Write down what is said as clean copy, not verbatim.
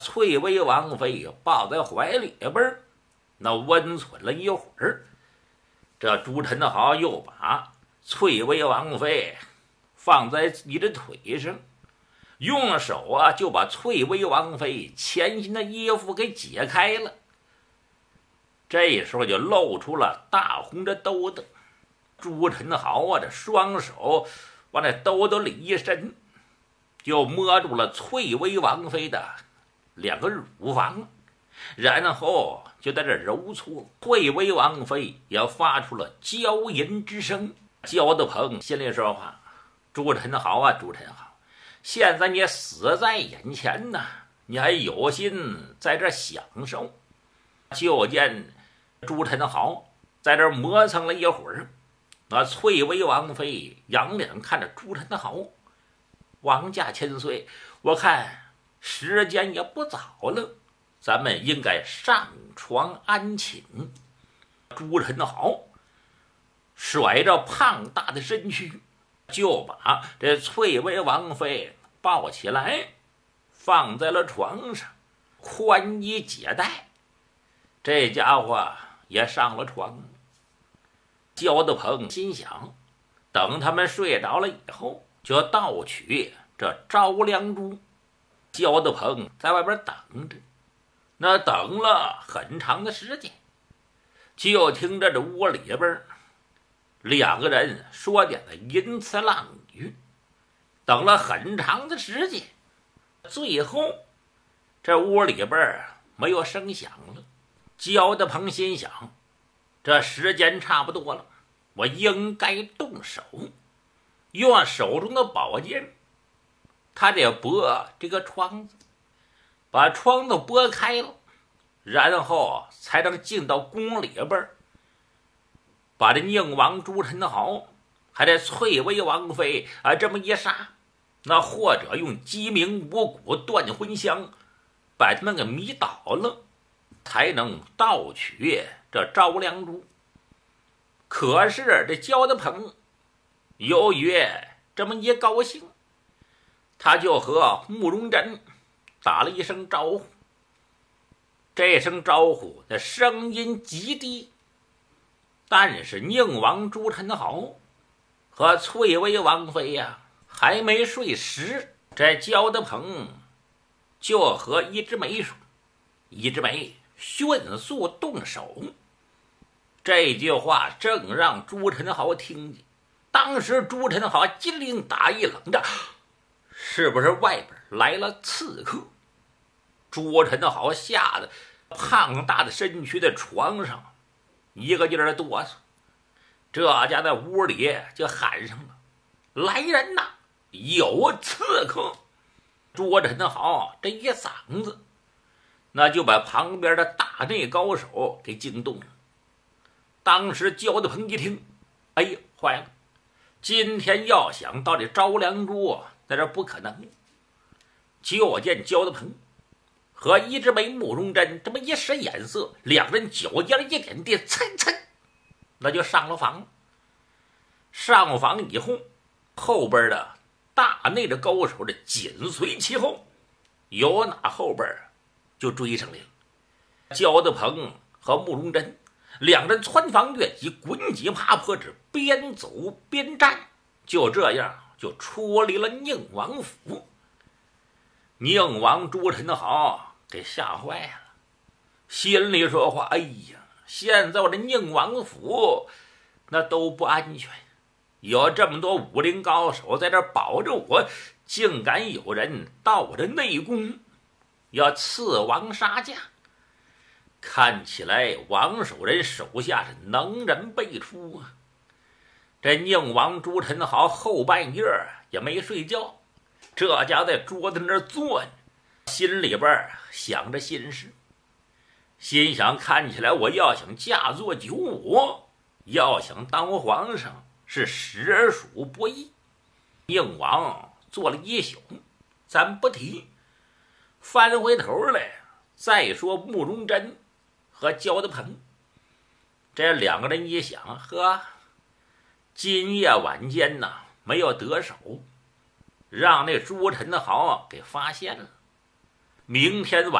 翠微王妃抱在怀里边，那温存了一会儿。这朱宸濠又把翠微王妃放在自己的腿上，用手就把翠微王妃前身的衣服给解开了。这时候就露出了大红的兜兜。朱宸濠这双手往那兜兜里一伸，就摸住了翠微王妃的2个乳房，然后就在这揉搓。翠微王妃也发出了娇吟之声。焦德鹏心里说话：朱宸濠朱宸濠，现在你死在眼前呢，你还有心在这享受？就见朱宸濠在这磨蹭了一会儿，那翠微王妃仰脸看着朱宸濠：王家千岁，我看时间也不早了，咱们应该上床安寝。朱宸濠甩着胖大的身躯，就把这翠微王妃抱起来，放在了床上，宽衣解带。这家伙也上了床。焦德鹏心想，等他们睡着了以后，就盗取这招梁珠。焦德鹏在外边等着，那等了很长的时间，就听着这屋里边2个人说点的淫词浪语。等了很长的时间，最后这屋里边没有声响了。焦德鹏心想，这时间差不多了，我应该动手。用手中的宝剑，他得拨这个窗子，把窗子拨开了，然后才能进到宫里边，把这宁王朱宸濠还得翠微王妃这么一杀，那或者用鸡鸣五谷断魂香把他们给迷倒了，才能盗取这招梁珠。可是这焦德鹏由于这么一高兴，他就和慕容珍打了一声招呼。这声招呼的声音极低，但是宁王朱宸濠和翠微王妃还没睡实。这焦德鹏就和一枝梅说：一枝梅，迅速动手。这句话正让朱宸濠听见，当时朱宸濠金铃打一冷着，是不是外边来了刺客？朱宸濠吓得胖大的身躯在床上一个劲儿的哆嗦。这家在屋里就喊上了：来人呐，有刺客！朱宸濠这一嗓子，那就把旁边的大内高手给惊动了。当时焦德鹏一听，哎呀，坏了，今天要想到这招梁珠在这不可能。就见焦德鹏和一枝梅、慕容珍这么一使眼色，2人脚尖一点地，蹭蹭，那就上了房。上房以后，后边的大内的高手的紧随其后，有哪后边就追上来了。焦德鹏和慕容珍2人窜房越脊，滚几爬坡之，边走边战，就这样就出离了宁王府。宁王朱宸濠给吓坏了，心里说话：哎呀，现在我这宁王府那都不安全，有这么多武林高手在这保着我，竟敢有人到我的内宫要刺王杀驾。看起来王守仁手下是能人辈出啊！这宁王朱宸濠后半夜也没睡觉，这家在桌子那儿坐着，心里边想着心事，心想看起来我要想嫁作九五，要想当皇上是实属不易。宁王坐了一宿，咱不提，翻回头来再说慕容珍和焦德鹏。这2个人一想，呵，今夜晚间没有得手，让那朱宸濠给发现了， 明天晚